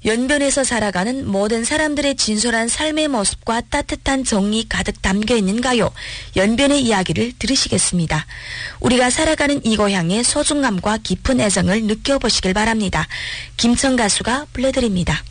연변에서 살아가는 모든 사람들의 진솔한 삶의 모습과 따뜻한 정이 가득 담겨 있는가요? 연변의 이야기를 들으시겠습니다. 우리가 살아가는 이 고향의 소중함과 깊은 애정을 느껴보시길 바랍니다. 김청 가수가 불러드립니다.